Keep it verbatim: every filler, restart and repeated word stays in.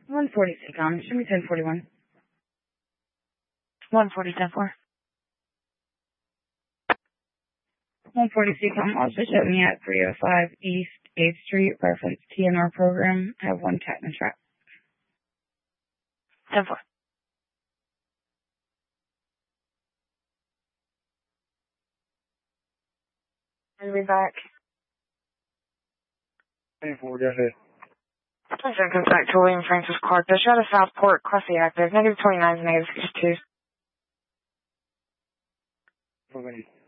one forty Seacom. Show me ten forty-one. one forty, ten four. one forty Seacom also showed me at three oh five East eighth Street, reference T N R program. I have one Techno trap. ten four. I'll be back. ten four, go ahead. Attention, comes back to William Francis Clark. The shot of Southport, Cressy active. Negative twenty-nine, negative sixty-two. Go ahead.